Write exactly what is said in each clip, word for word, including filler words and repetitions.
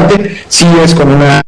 importante, sí es con una...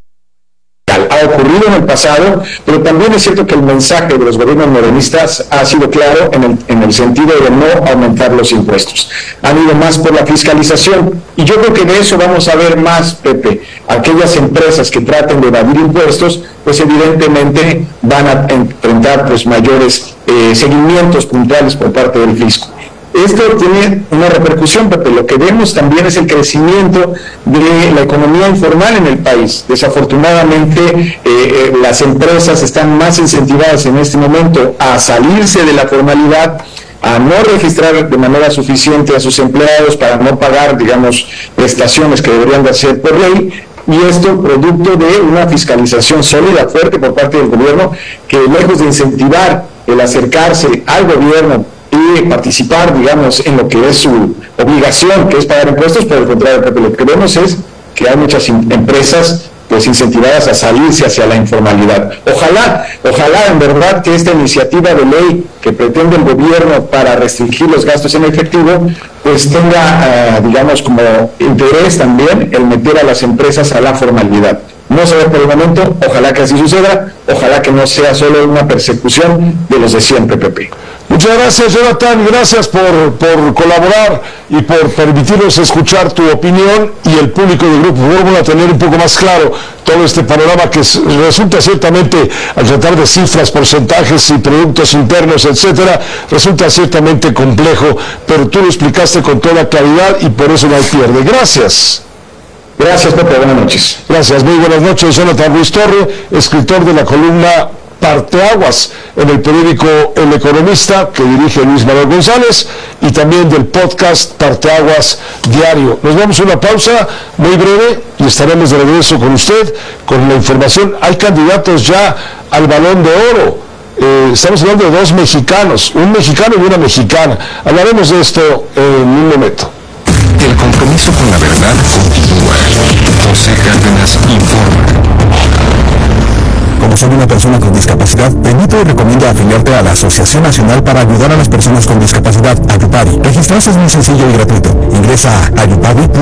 ha ocurrido en el pasado, pero también es cierto que el mensaje de los gobiernos morenistas ha sido claro en el, en el sentido de no aumentar los impuestos. Han ido más por la fiscalización, y yo creo que de eso vamos a ver más, Pepe. Aquellas empresas que traten de evadir impuestos, pues evidentemente van a enfrentar pues mayores eh, seguimientos puntuales por parte del fisco. Esto tiene una repercusión, Pepe. Lo que vemos también es el crecimiento de la economía informal en el país. Desafortunadamente, eh, eh, las empresas están más incentivadas en este momento a salirse de la formalidad, a no registrar de manera suficiente a sus empleados para no pagar, digamos, prestaciones que deberían de hacer por ley. Y esto producto de una fiscalización sólida, fuerte por parte del gobierno, que lejos de incentivar el acercarse al gobierno y participar, digamos, en lo que es su obligación, que es pagar impuestos, por el contrario, Pepe, lo que vemos es que hay muchas empresas pues incentivadas a salirse hacia la informalidad. Ojalá, ojalá en verdad que esta iniciativa de ley que pretende el gobierno para restringir los gastos en efectivo, pues tenga, uh, digamos, como interés también el meter a las empresas a la formalidad. No se ve por el momento, ojalá que así suceda, ojalá que no sea solo una persecución de los de siempre, Pepe. Muchas gracias, Jonathan, gracias por, por colaborar y por permitirnos escuchar tu opinión y el público del Grupo Fórmula tener un poco más claro todo este panorama que resulta ciertamente, al tratar de cifras, porcentajes y productos internos, etcétera, resulta ciertamente complejo, pero tú lo explicaste con toda claridad y por eso no hay pierde. Gracias. Gracias, Pepe, buenas noches. Gracias, muy buenas noches, Jonathan Ruiz Torre, escritor de la columna Parteaguas en el periódico El Economista, que dirige Luis Manuel González, y también del podcast Parteaguas Diario. Nos vamos a una pausa muy breve y estaremos de regreso con usted con la información. Hay candidatos ya al Balón de Oro. Eh, estamos hablando de dos mexicanos, un mexicano y una mexicana. Hablaremos de esto en un momento. El compromiso con la verdad continúa. José Cárdenas informa. Como soy una persona con discapacidad, te invito y recomiendo afiliarte a la Asociación Nacional para Ayudar a las Personas con Discapacidad, AYUPADI. Registrarse es muy sencillo y gratuito. Ingresa a ayupadi